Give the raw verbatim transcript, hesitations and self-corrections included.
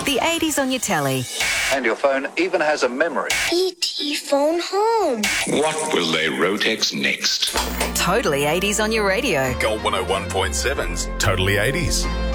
The eighties on your telly. And your phone even has a memory. E T phone home. What will they rotex next? Totally eighties on your radio. Gold one oh one point seven's Totally eighties.